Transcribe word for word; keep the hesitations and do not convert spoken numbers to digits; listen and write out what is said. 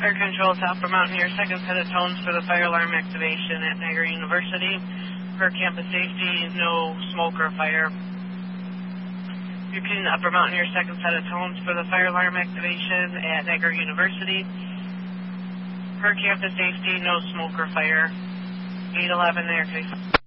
Fire Control to Upper Mountaineer, second set of tones for the fire alarm activation at Niagara University. For campus safety, no smoke or fire. Repeating Upper Mountaineer, second set of tones for the fire alarm activation at Niagara University. For campus safety, no smoke or fire. eight eleven there, please.